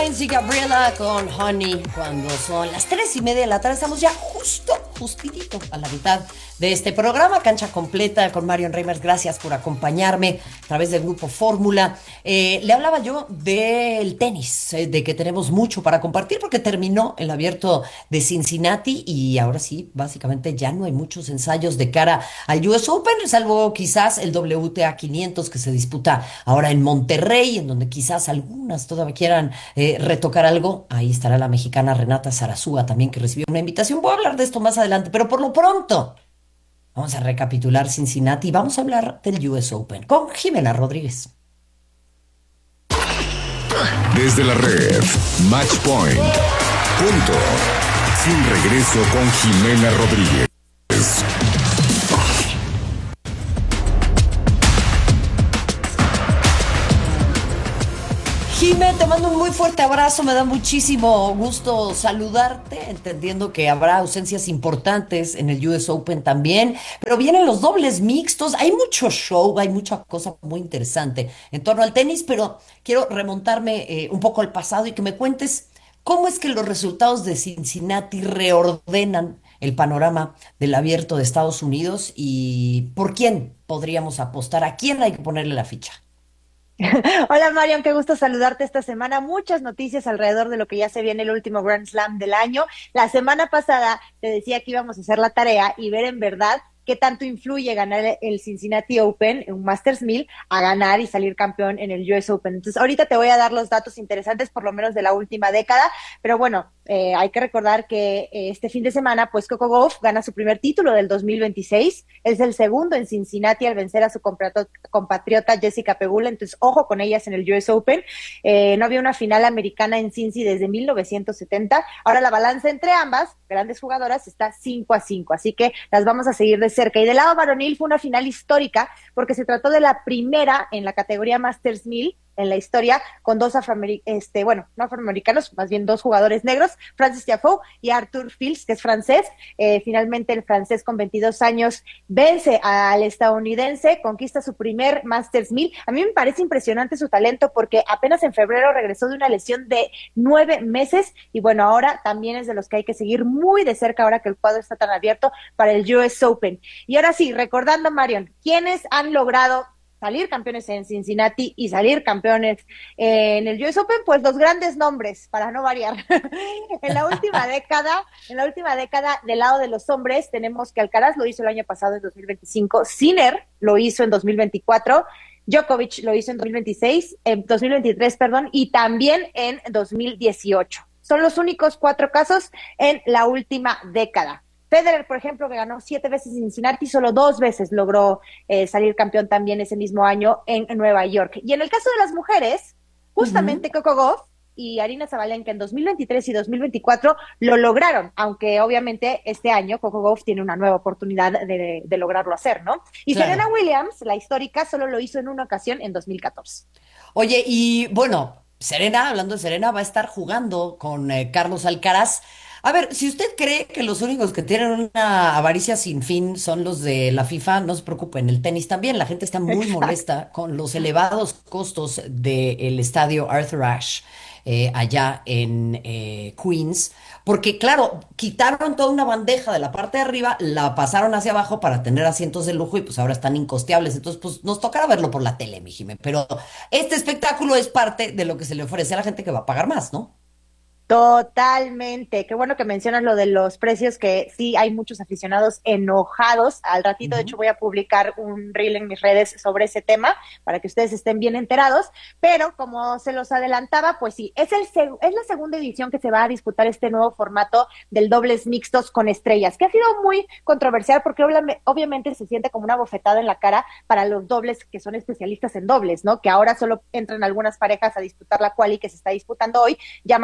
Hines y Gabriela con Honey. Cuando son las 3:30 de la tarde, estamos ya justitito a la mitad de este programa, Cancha Completa con Marion Reimers. Gracias por acompañarme a través del Grupo Fórmula. Le hablaba yo del tenis, de que tenemos mucho para compartir porque terminó el Abierto de Cincinnati y ahora sí, básicamente ya no hay muchos ensayos de cara al US Open, salvo quizás el WTA 500 que se disputa ahora en Monterrey, en donde quizás algunas todavía quieran retocar algo. Ahí estará la mexicana Renata Zarazúa también, que recibió una invitación. Voy a hablar de esto más adelante, pero por lo pronto vamos a recapitular Cincinnati y vamos a hablar del US Open con Jimena Rodríguez. Desde la red, Match Point. Punto. Sin regreso con Jimena Rodríguez. Jimé, te mando un muy fuerte abrazo, me da muchísimo gusto saludarte, entendiendo que habrá ausencias importantes en el US Open también, pero vienen los dobles mixtos, hay mucho show, hay mucha cosa muy interesante en torno al tenis, pero quiero remontarme un poco al pasado y que me cuentes cómo es que los resultados de Cincinnati reordenan el panorama del abierto de Estados Unidos y por quién podríamos apostar, a quién hay que ponerle la ficha. Hola Marion, qué gusto saludarte esta semana. Muchas noticias alrededor de lo que ya se viene el último Grand Slam del año. La semana pasada te decía que íbamos a hacer la tarea y ver en verdad qué tanto influye ganar el Cincinnati Open, un Masters 1000, a ganar y salir campeón en el US Open. Entonces, ahorita te voy a dar los datos interesantes, por lo menos de la última década, pero bueno, hay que recordar que este fin de semana, pues Coco Gauff gana su primer título del 2026, es el segundo en Cincinnati al vencer a su compatriota Jessica Pegula, entonces ojo con ellas en el US Open. No había una final americana en Cincy desde 1970, ahora la balanza entre ambas grandes jugadoras está 5-5, así que las vamos a seguir de cerca. Y del lado varonil fue una final histórica porque se trató de la primera en la categoría Masters 1000 en la historia con dos no afroamericanos, más bien dos jugadores negros, Francis Tiafoe y Arthur Fils, que es francés. Finalmente el francés con 22 años vence al estadounidense, conquista su primer Masters 1000. A mí me parece impresionante su talento porque apenas en febrero regresó de una lesión de 9 meses y bueno, ahora también es de los que hay que seguir muy de cerca ahora que el cuadro está tan abierto para el US Open. Y ahora sí, recordando, Marion, ¿quiénes han logrado salir campeones en Cincinnati y salir campeones en el US Open? Pues los grandes nombres, para no variar. En la última década, del lado de los hombres, tenemos que Alcaraz lo hizo el año pasado en 2025, Sinner lo hizo en 2024, Djokovic lo hizo en 2023, y también en 2018. Son los únicos 4 casos en la última década. Federer, por ejemplo, que ganó 7 veces en Cincinnati, solo 2 veces logró salir campeón también ese mismo año en Nueva York. Y en el caso de las mujeres, justamente Coco Gauff y Aryna Sabalenka en 2023 y 2024 lo lograron, aunque obviamente este año Coco Gauff tiene una nueva oportunidad de lograrlo hacer, ¿no? Y claro. Serena Williams, la histórica, solo lo hizo en una ocasión en 2014. Oye, y bueno, Serena, hablando de Serena, va a estar jugando con Carlos Alcaraz. A ver, si usted cree que los únicos que tienen una avaricia sin fin son los de la FIFA, no se preocupen, el tenis también. La gente está muy molesta con los elevados costos del estadio Arthur Ashe allá en Queens, porque claro, quitaron toda una bandeja de la parte de arriba, la pasaron hacia abajo para tener asientos de lujo y pues ahora están incosteables. Entonces, pues nos tocará verlo por la tele, mi Jimé. Pero este espectáculo es parte de lo que se le ofrece a la gente que va a pagar más, ¿no? Totalmente, qué bueno que mencionas lo de los precios, que sí hay muchos aficionados enojados. Al ratito, de hecho, voy a publicar un reel en mis redes sobre ese tema para que ustedes estén bien enterados, pero como se los adelantaba, pues sí, es la segunda edición que se va a disputar este nuevo formato del dobles mixtos con estrellas, que ha sido muy controversial porque obviamente se siente como una bofetada en la cara para los dobles que son especialistas en dobles, ¿no? Que ahora solo entran algunas parejas a disputar la quali que se está disputando hoy, ya mañana se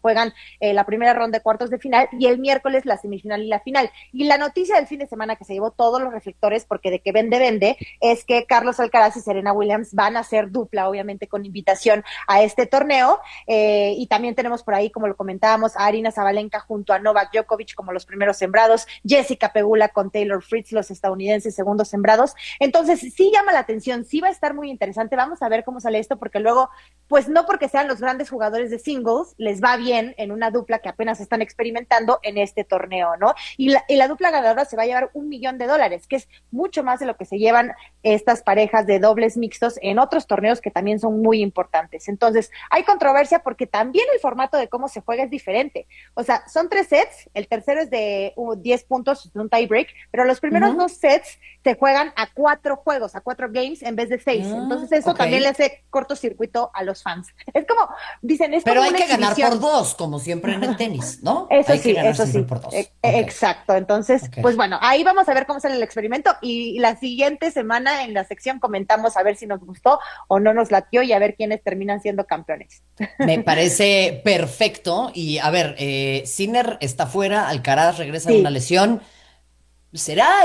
juegan la primera ronda de cuartos de final y el miércoles la semifinal y la final. Y la noticia del fin de semana que se llevó todos los reflectores, porque de que vende, es que Carlos Alcaraz y Serena Williams van a hacer dupla, obviamente con invitación a este torneo, y también tenemos por ahí, como lo comentábamos, a Aryna Sabalenka junto a Novak Djokovic como los primeros sembrados, Jessica Pegula con Taylor Fritz, los estadounidenses segundos sembrados. Entonces sí llama la atención, sí va a estar muy interesante. Vamos a ver cómo sale esto, porque luego, pues no porque sean los grandes jugadores de singles, les va bien en una dupla que apenas están experimentando en este torneo, ¿no? Y la dupla ganadora se va a llevar $1 millón, que es mucho más de lo que se llevan estas parejas de dobles mixtos en otros torneos que también son muy importantes. Entonces, hay controversia porque también el formato de cómo se juega es diferente. O sea, son 3 sets, el tercero es de 10 puntos, un tie break, pero los primeros 2 sets se juegan a 4 juegos, a 4 games en vez de 6. Entonces, eso también le hace cortocircuito a los fans. Es como, dicen, es pero como hay que ganar exhibición. por 2, como siempre en el tenis, ¿no? Eso Hay sí, que ganar eso siempre sí. por 2. Exacto. Entonces, pues bueno, ahí vamos a ver cómo sale el experimento y la siguiente semana en la sección comentamos a ver si nos gustó o no nos latió y a ver quiénes terminan siendo campeones. Me parece perfecto. Y a ver, Sinner está fuera, Alcaraz regresa de Sí. una lesión. ¿Será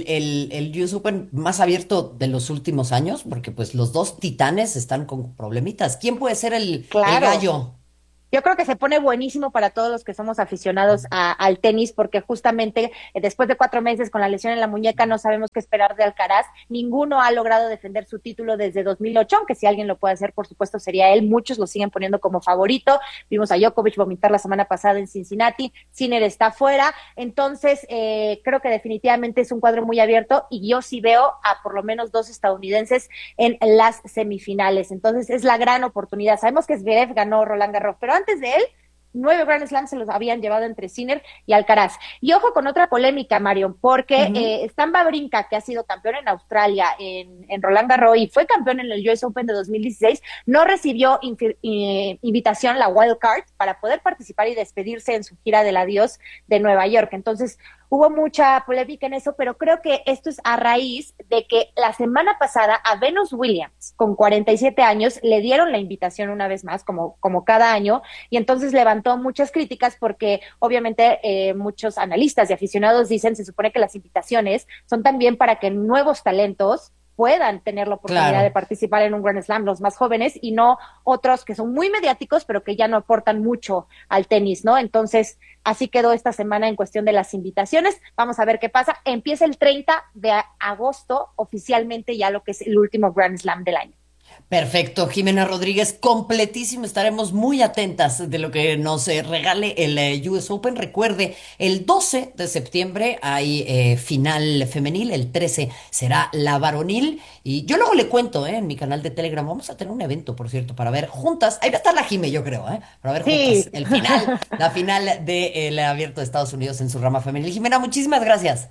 el US Open más abierto de los últimos años? Porque pues los dos titanes están con problemitas. ¿Quién puede ser el Claro. gallo? Yo creo que se pone buenísimo para todos los que somos aficionados al tenis, porque justamente después de 4 meses con la lesión en la muñeca no sabemos qué esperar de Alcaraz. Ninguno ha logrado defender su título desde 2008, aunque si alguien lo puede hacer, por supuesto, sería él. Muchos lo siguen poniendo como favorito. Vimos a Djokovic vomitar la semana pasada en Cincinnati. Sinner está fuera. Entonces, creo que definitivamente es un cuadro muy abierto y yo sí veo a por lo menos 2 estadounidenses en las semifinales. Entonces, es la gran oportunidad. Sabemos que Zverev ganó Roland Garros, pero antes de él, 9 Grand Slams se los habían llevado entre Sinner y Alcaraz. Y ojo con otra polémica, Marion, porque Stan Wawrinka, que ha sido campeón en Australia, en Roland Garros, y fue campeón en el US Open de 2016, no recibió invitación, la wild card, para poder participar y despedirse en su gira del adiós de Nueva York. Entonces, hubo mucha polémica en eso, pero creo que esto es a raíz de que la semana pasada a Venus Williams, con 47 años, le dieron la invitación una vez más, como cada año, y entonces levantó muchas críticas porque obviamente muchos analistas y aficionados dicen, se supone que las invitaciones son también para que nuevos talentos puedan tener la oportunidad de participar en un Grand Slam, los más jóvenes, y no otros que son muy mediáticos, pero que ya no aportan mucho al tenis, ¿no? Entonces, así quedó esta semana en cuestión de las invitaciones. Vamos a ver qué pasa. Empieza el 30 de agosto, oficialmente ya lo que es el último Grand Slam del año. Perfecto, Jimena Rodríguez, completísimo. Estaremos muy atentas de lo que nos regale el US Open. Recuerde, el 12 de septiembre hay final femenil, el 13 será la varonil. Y yo luego le cuento, en mi canal de Telegram, vamos a tener un evento, por cierto, para ver juntas. Ahí va a estar la Jime, yo creo, para ver juntas el final, la final del Abierto de Estados Unidos en su rama femenil. Jimena, muchísimas gracias.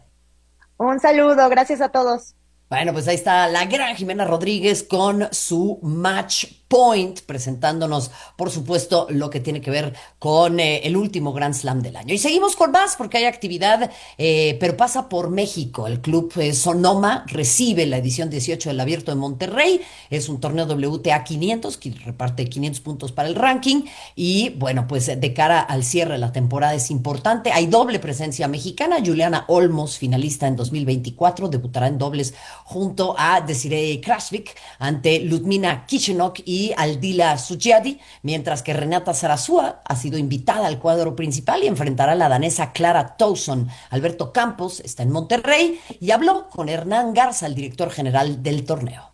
Un saludo, gracias a todos. Bueno, pues ahí está la gran Jimena Rodríguez con su Match Point, presentándonos, por supuesto, lo que tiene que ver con el último Grand Slam del año. Y seguimos con más porque hay actividad, pero pasa por México. El club Sonoma recibe la edición 18 del Abierto de Monterrey. Es un torneo WTA 500 que reparte 500 puntos para el ranking. Y bueno, pues de cara al cierre de la temporada es importante. Hay doble presencia mexicana. Juliana Olmos, finalista en 2024, debutará en dobles junto a Desiree Krashvik ante Ludmila Kichenok y Aldila Sugiadi, mientras que Renata Zarazúa ha sido invitada al cuadro principal y enfrentará a la danesa Clara Towson. Alberto Campos está en Monterrey y habló con Hernán Garza, el director general del torneo.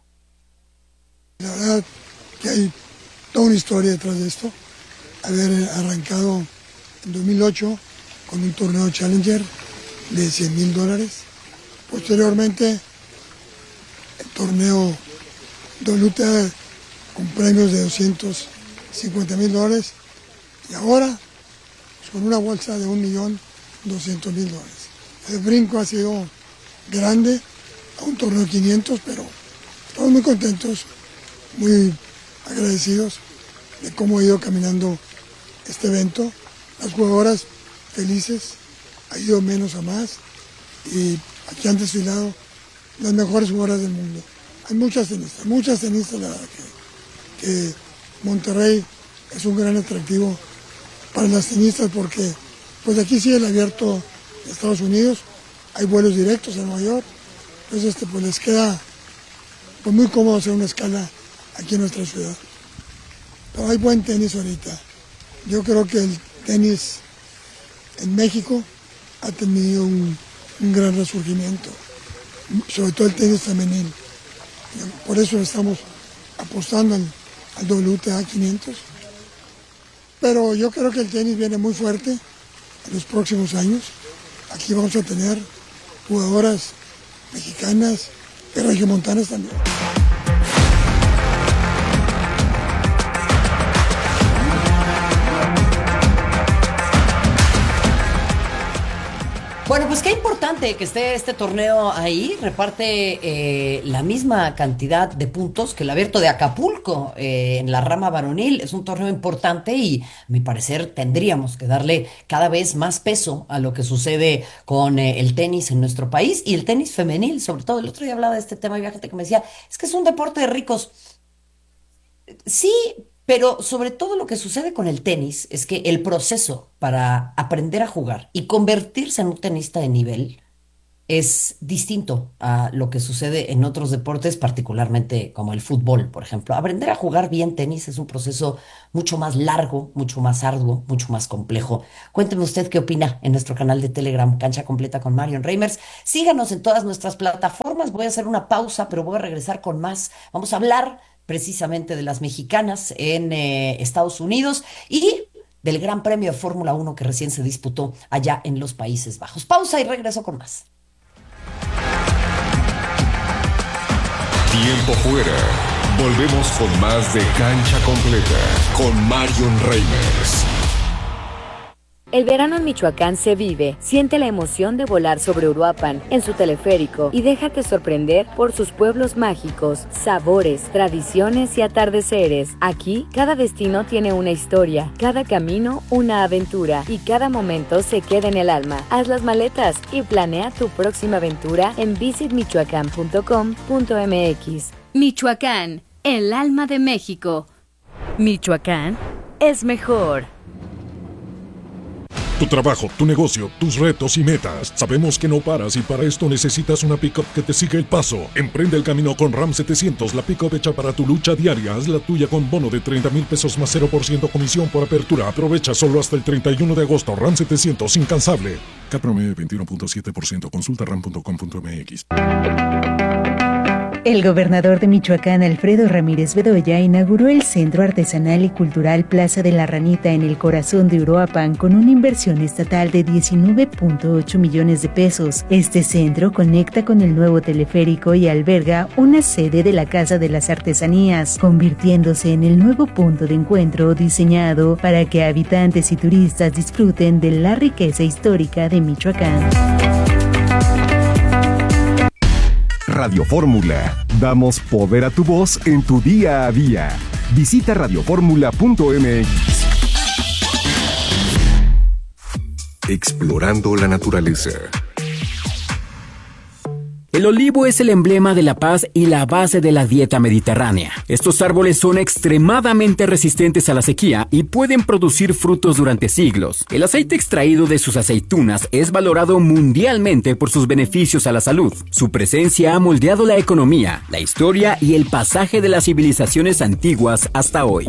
La verdad que hay toda una historia detrás de esto. Haber arrancado en 2008 con un torneo Challenger de $100,000. Posteriormente, el torneo WTA con premios de $250,000 y ahora pues, con una bolsa de $1,200,000. El brinco ha sido grande a un torneo de 500, pero estamos muy contentos, muy agradecidos de cómo ha ido caminando este evento. Las jugadoras felices, ha ido menos a más y aquí han desfilado las mejores jugadoras del mundo. Hay muchas tenistas, la verdad que Monterrey es un gran atractivo para las tenistas porque pues aquí sigue el abierto de Estados Unidos, hay vuelos directos a Nueva York, entonces pues les queda pues muy cómodo hacer una escala aquí en nuestra ciudad. Pero hay buen tenis ahorita. Yo creo que el tenis en México ha tenido un gran resurgimiento, sobre todo el tenis femenil. Por eso estamos apostando al WTA 500. Pero yo creo que el tenis viene muy fuerte en los próximos años. Aquí vamos a tener jugadoras mexicanas y regiomontanas también. Bueno, pues qué importante que esté este torneo ahí. Reparte la misma cantidad de puntos que el Abierto de Acapulco en la rama varonil. Es un torneo importante y, a mi parecer, tendríamos que darle cada vez más peso a lo que sucede con el tenis en nuestro país y el tenis femenil, sobre todo. El otro día hablaba de este tema y había gente que me decía, es que es un deporte de ricos. Sí, pero sobre todo lo que sucede con el tenis es que el proceso para aprender a jugar y convertirse en un tenista de nivel es distinto a lo que sucede en otros deportes, particularmente como el fútbol, por ejemplo. Aprender a jugar bien tenis es un proceso mucho más largo, mucho más arduo, mucho más complejo. Cuénteme usted qué opina en nuestro canal de Telegram, Cancha Completa con Marion Reimers. Síganos en todas nuestras plataformas. Voy a hacer una pausa, pero voy a regresar con más. Vamos a hablar precisamente de las mexicanas en Estados Unidos y del Gran Premio de Fórmula 1 que recién se disputó allá en los Países Bajos. Pausa y regreso con más. Tiempo fuera. Volvemos con más de Cancha Completa con Marion Reimers. El verano en Michoacán se vive. Siente la emoción de volar sobre Uruapan en su teleférico y déjate sorprender por sus pueblos mágicos, sabores, tradiciones y atardeceres. Aquí, cada destino tiene una historia, cada camino una aventura y cada momento se queda en el alma. Haz las maletas y planea tu próxima aventura en visitmichoacán.com.mx. Michoacán, el alma de México. Michoacán es mejor. Tu trabajo, tu negocio, tus retos y metas. Sabemos que no paras y para esto necesitas una pick-up que te siga el paso. Emprende el camino con Ram 700, la pick-up hecha para tu lucha diaria. Haz la tuya con bono de 30,000 pesos más 0% comisión por apertura. Aprovecha solo hasta el 31 de agosto. Ram 700, incansable. CAT promedio 21.7%. Consulta ram.com.mx. El gobernador de Michoacán, Alfredo Ramírez Bedoya, inauguró el Centro Artesanal y Cultural Plaza de la Ranita en el corazón de Uruapan con una inversión estatal de 19.8 millones de pesos. Este centro conecta con el nuevo teleférico y alberga una sede de la Casa de las Artesanías, convirtiéndose en el nuevo punto de encuentro diseñado para que habitantes y turistas disfruten de la riqueza histórica de Michoacán. Radio Fórmula. Damos poder a tu voz en tu día a día. Visita radioformula.mx. Explorando la naturaleza. El olivo es el emblema de la paz y la base de la dieta mediterránea. Estos árboles son extremadamente resistentes a la sequía y pueden producir frutos durante siglos. El aceite extraído de sus aceitunas es valorado mundialmente por sus beneficios a la salud. Su presencia ha moldeado la economía, la historia y el pasaje de las civilizaciones antiguas hasta hoy.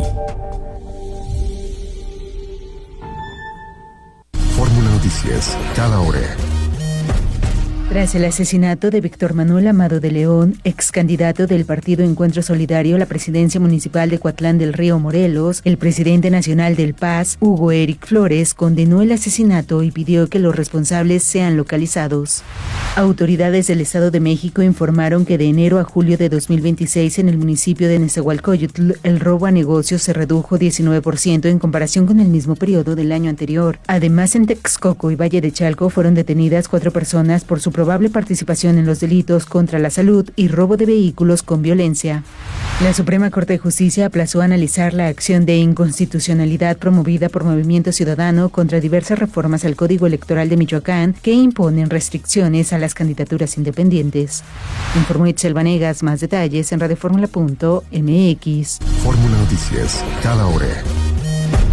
Fórmula Noticias, cada hora. Tras el asesinato de Víctor Manuel Amado de León, ex candidato del Partido Encuentro Solidario a la presidencia municipal de Coatlán del Río, Morelos, el presidente nacional del PAS, Hugo Eric Flores, condenó el asesinato y pidió que los responsables sean localizados. Autoridades del Estado de México informaron que de enero a julio de 2026 en el municipio de Nezahualcóyotl, el robo a negocios se redujo 19% en comparación con el mismo periodo del año anterior. Además, en Texcoco y Valle de Chalco fueron detenidas 4 personas por su probable participación en los delitos contra la salud y robo de vehículos con violencia. La Suprema Corte de Justicia aplazó analizar la acción de inconstitucionalidad promovida por Movimiento Ciudadano contra diversas reformas al Código Electoral de Michoacán que imponen restricciones a las candidaturas independientes. Informó Itzel Vanegas. Más detalles en radioformula.mx. Fórmula Noticias, cada hora.